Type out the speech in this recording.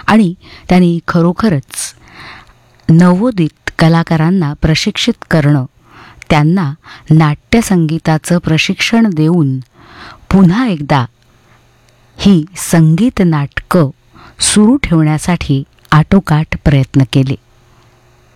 आणि त्यांनी खरोखरच नवोदित कलाकारांना प्रशिक्षित करणं, त्यांना नाट्यसंगीताचं प्रशिक्षण देऊन पुन्हा एकदा ही संगीत नाटकं सुरू ठेवण्यासाठी आटोकाट प्रयत्न केले.